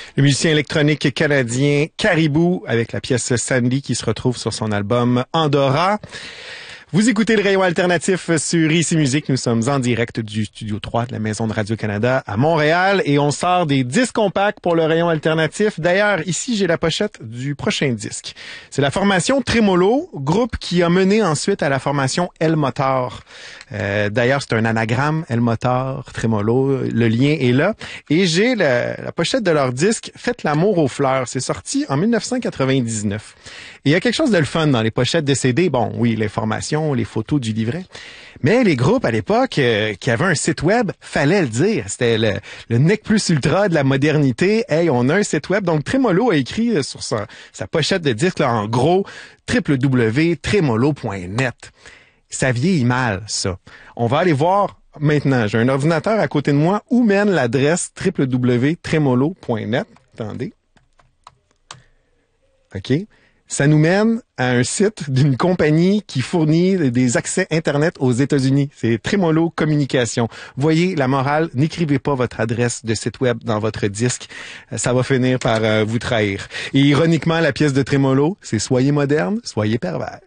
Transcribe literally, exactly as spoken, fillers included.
Le musicien électronique canadien Caribou avec la pièce Sandy qui se retrouve sur son album Andorra. Vous écoutez le Rayon Alternatif sur Ici Musique. Nous sommes en direct du Studio trois de la Maison de Radio-Canada à Montréal et on sort des disques compacts pour le Rayon Alternatif. D'ailleurs, ici, j'ai la pochette du prochain disque. C'est la formation Tremolo, groupe qui a mené ensuite à la formation El Motor. Euh, d'ailleurs, c'est un anagramme, El Motor, Tremolo, le lien est là. Et j'ai la, la pochette de leur disque Faites l'amour aux fleurs. C'est sorti en mille neuf cent quatre-vingt-dix-neuf. Et il y a quelque chose de le fun dans les pochettes de C D. Bon, oui, l'information, les photos du livret. Mais les groupes à l'époque euh, qui avaient un site web, fallait le dire. C'était le, le nec plus ultra de la modernité. Hey, on a un site web. Donc Tremolo a écrit sur sa, sa pochette de disque, là, en gros, w w w point tremolo point net. Ça vieillit mal, ça. On va aller voir maintenant. J'ai un ordinateur à côté de moi. Où mène l'adresse w w w point tremolo point net? Attendez. OK. Ça nous mène à un site d'une compagnie qui fournit des accès Internet aux États-Unis. C'est Tremolo Communication. Voyez la morale, n'écrivez pas votre adresse de site web dans votre disque. Ça va finir par euh, vous trahir. Et ironiquement, la pièce de Tremolo, c'est « Soyez moderne, soyez pervers ».